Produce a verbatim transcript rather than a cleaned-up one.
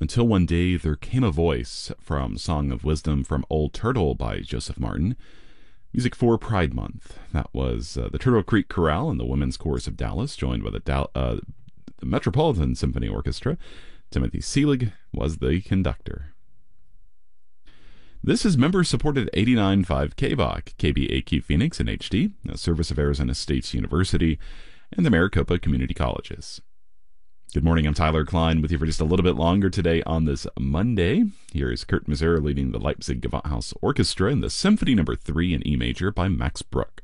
Until One Day There Came a Voice from Song of Wisdom from Old Turtle by Joseph Martin. Music for Pride Month. That was uh, the Turtle Creek Chorale and the Women's Chorus of Dallas, joined by the, Dal- uh, the Metropolitan Symphony Orchestra. Timothy Seelig was the conductor. This is member-supported eighty-nine point five K V O C, K B A Q Phoenix in H D, a service of Arizona State University, and the Maricopa Community Colleges. Good morning, I'm Tyler Klein with you for just a little bit longer today on this Monday. Here is Kurt Masur leading the Leipzig Gewandhaus Orchestra in the Symphony Number three in E major by Max Bruch.